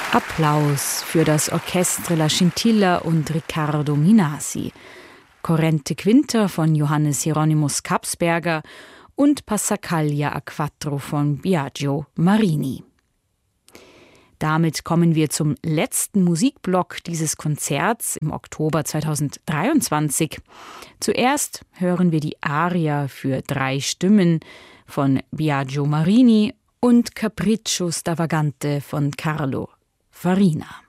Applaus für das Orchestre La Scintilla und Riccardo Minasi, Corrente Quinta von Johannes Hieronymus Kapsberger und Passacaglia a Quattro von Biagio Marini. Damit kommen wir zum letzten Musikblock dieses Konzerts im Oktober 2023. Zuerst hören wir die Aria für 3 Stimmen von Biagio Marini und Capriccio Stravagante von Carlo Farina.